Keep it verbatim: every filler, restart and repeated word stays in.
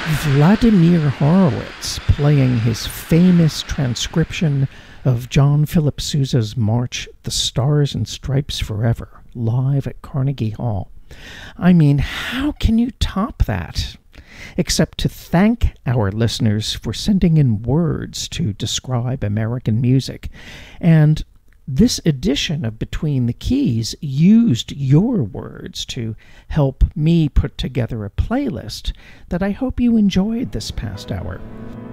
Vladimir Horowitz playing his famous transcription of John Philip Sousa's March, The Stars and Stripes Forever, live at Carnegie Hall. I mean, how can you top that? Except to thank our listeners for sending in words to describe American music. And this edition of Between the Keys used your words to help me put together a playlist that I hope you enjoyed this past hour.